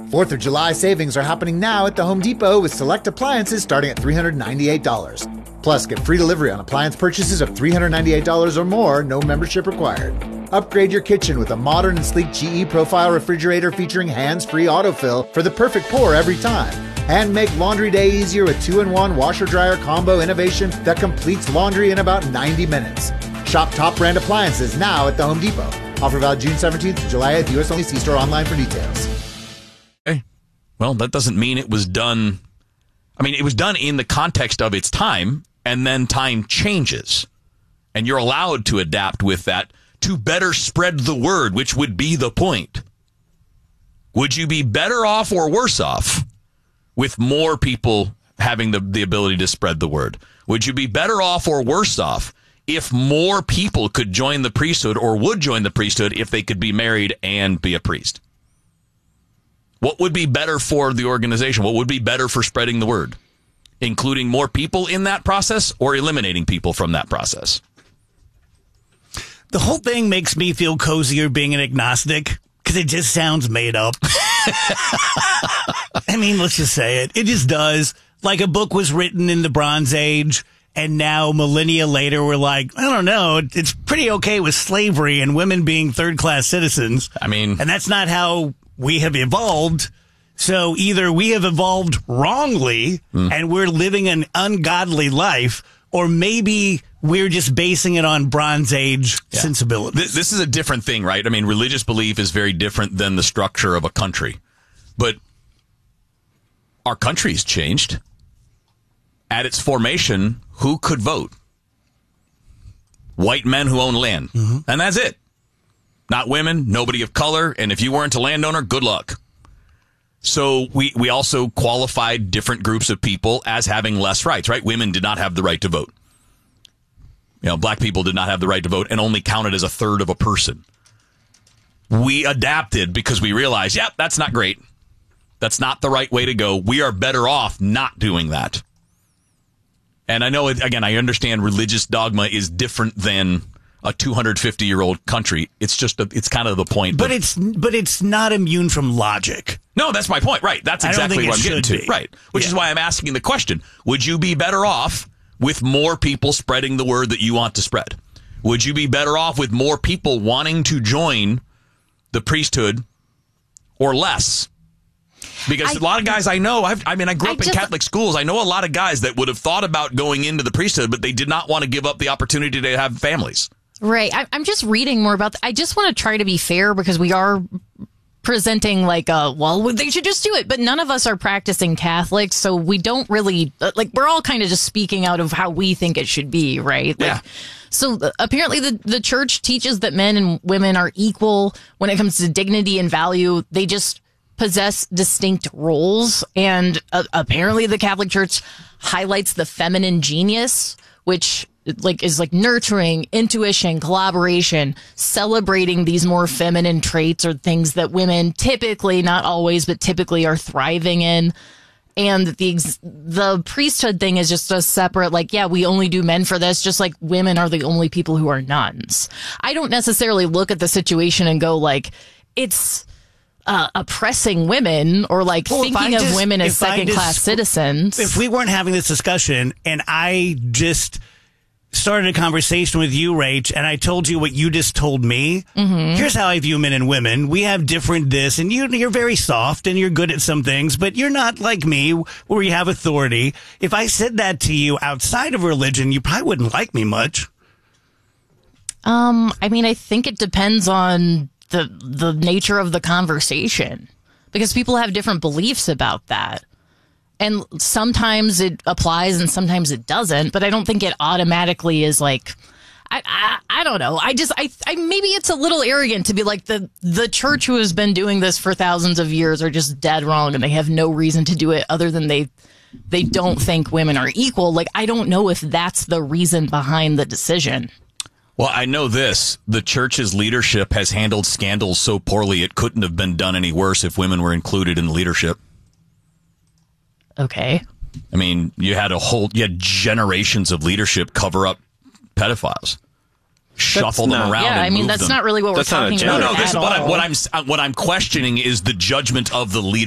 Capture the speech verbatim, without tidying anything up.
fourth of July savings are happening now at the Home Depot with select appliances starting at three hundred ninety-eight dollars. Plus, get free delivery on appliance purchases of three hundred ninety-eight dollars or more, no membership required. Upgrade your kitchen with a modern and sleek G E Profile refrigerator featuring hands-free autofill for the perfect pour every time. And make laundry day easier with two in one washer-dryer combo innovation that completes laundry in about ninety minutes. Shop top brand appliances now at the Home Depot. Offer valid June seventeenth to July eighth. U S only. See store online for details. Hey, well, that doesn't mean it was done. I mean, it was done in the context of its time, and then time changes. And you're allowed to adapt with that to better spread the word, which would be the point. Would you be better off or worse off with more people having the, the ability to spread the word? Would you be better off or worse off if more people could join the priesthood or would join the priesthood if they could be married and be a priest? What would be better for the organization? What would be better for spreading the word? Including more people in that process or eliminating people from that process? The whole thing makes me feel cozier being an agnostic because it just sounds made up. I mean, let's just say it. It just does. Like a book was written in the Bronze Age, and now millennia later we're like, I don't know, it's pretty okay with slavery and women being third-class citizens. I mean, and that's not how we have evolved. So either we have evolved wrongly mm. and we're living an ungodly life, or maybe we're just basing it on Bronze Age yeah. sensibilities. This, this is a different thing, right? I mean, religious belief is very different than the structure of a country. But our country's changed. At its formation, who could vote? White men who own land. Mm-hmm. And that's it. Not women, nobody of color, and if you weren't a landowner, good luck. So we, we also qualified different groups of people as having less rights, right? Women did not have the right to vote. You know, black people did not have the right to vote and only counted as a third of a person. We adapted because we realized, yep, that's not great. That's not the right way to go. We are better off not doing that. And I know, it, again, I understand religious dogma is different than a two hundred fifty year old country. It's just, a, it's kind of the point. But of, it's, but it's not immune from logic. No, that's my point. Right. That's exactly what I'm getting to. Be. Right. Which yeah. is why I'm asking the question. Would you be better off with more people spreading the word that you want to spread? Would you be better off with more people wanting to join the priesthood or less? Because I, a lot of guys I know, I've, I mean, I grew up I in just, Catholic schools. I know a lot of guys that would have thought about going into the priesthood, but they did not want to give up the opportunity to have families. Right. I, I'm just reading more about that. I just want to try to be fair because we are presenting like, a, well, they should just do it. But none of us are practicing Catholics, so we don't really, like, we're all kind of just speaking out of how we think it should be, right? Like, yeah. So uh, apparently the, the church teaches that men and women are equal when it comes to dignity and value. They just possess distinct roles. And uh, apparently the Catholic Church highlights the feminine genius, which like is like nurturing, intuition, collaboration, celebrating these more feminine traits or things that women typically, not always, but typically are thriving in. And the the priesthood thing is just a separate, like, yeah, we only do men for this, just like women are the only people who are nuns. I don't necessarily look at the situation and go like, it's uh, oppressing women or like well, thinking of just, women as second class citizens. If we weren't having this discussion and I just started a conversation with you, Rach, and I told you what you just told me. Mm-hmm. Here's how I view men and women. We have different this, and you, you're very soft, and you're good at some things, but you're not like me, where you have authority. If I said that to you outside of religion, you probably wouldn't like me much. Um, I mean, I think it depends on the the nature of the conversation, because people have different beliefs about that. And sometimes it applies and sometimes it doesn't, but I don't think it automatically is like, I, I, I don't know. I just, I, I, maybe it's a little arrogant to be like the, the church who has been doing this for thousands of years are just dead wrong and they have no reason to do it other than they, they don't think women are equal. Like, I don't know if that's the reason behind the decision. Well, I know this. The church's leadership has handled scandals so poorly it couldn't have been done any worse if women were included in leadership. Okay. I mean, you had a whole, you had generations of leadership cover up pedophiles, shuffle them around. Yeah, and I mean, move that's them. not really what that's we're talking about. No, no, this, at what, all. I, what I'm what I'm questioning is the judgment of the leader.